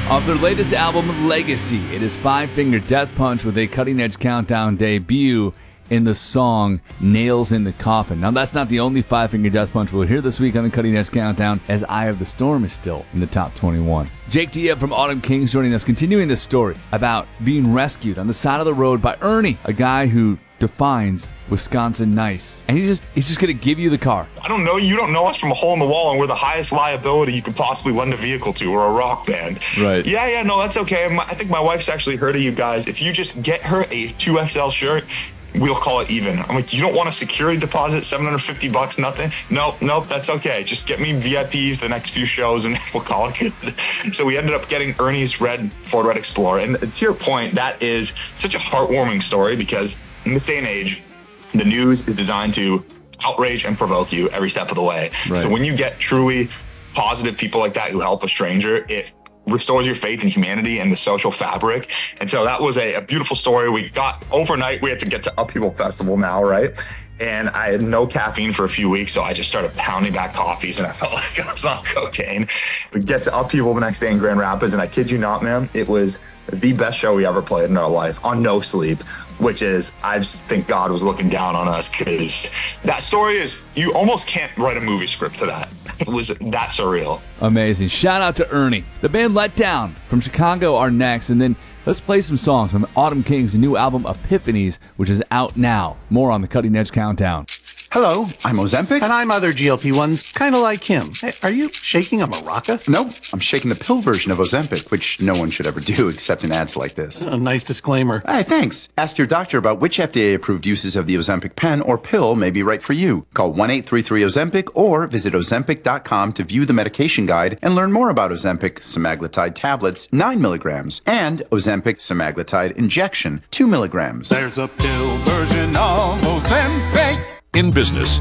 Off their latest album, Legacy, it is Five Finger Death Punch with a cutting-edge countdown debut in the song Nails in the Coffin. Now, that's not the only Five Finger Death Punch we'll hear this week on the Cutting Edge Countdown, as Eye of the Storm is still in the top 21. Jake Diab from Autumn Kings joining us, continuing this story about being rescued on the side of the road by Ernie, a guy who defines Wisconsin nice. And he's just going to give you the car. I don't know. You don't know us from a hole in the wall, and we're the highest liability you could possibly lend a vehicle to. We're a rock band. Right. Yeah, no, that's okay. I think my wife's actually heard of you guys. If you just get her a 2XL shirt, we'll call it even. I'm like, you don't want a security deposit, $750, nothing? Nope, that's okay. Just get me VIPs the next few shows and we'll call it good. So we ended up getting Ernie's Ford Red Explorer. And to your point, that is such a heartwarming story because in this day and age, the news is designed to outrage and provoke you every step of the way. Right. So when you get truly positive people like that who help a stranger, it restores your faith in humanity and the social fabric. And so that was a beautiful story. We got overnight, we had to get to Upheaval Festival now, right? And I had no caffeine for a few weeks, so I just started pounding back coffees and I felt like I was on cocaine. We get to Upheaval the next day in Grand Rapids, and I kid you not, man, it was the best show we ever played in our life on no sleep, which is, I just think God was looking down on us, because that story is, you almost can't write a movie script to that. It was that surreal. Amazing. Shout out to Ernie. The band Let Down from Chicago are next, and then let's play some songs from Autumn Kings' new album Epiphanies, which is out now. More on the Cutting Edge Countdown. Hello, I'm Ozempic. And I'm other GLP-1s, kind of like him. Hey, are you shaking a maraca? No, I'm shaking the pill version of Ozempic, which no one should ever do except in ads like this. A nice disclaimer. Hey, thanks. Ask your doctor about which FDA-approved uses of the Ozempic pen or pill may be right for you. Call 1-833-OZEMPIC or visit Ozempic.com to view the medication guide and learn more about Ozempic semaglutide tablets, 9 milligrams, and Ozempic semaglutide injection, 2 milligrams. There's a pill version of Ozempic. In business,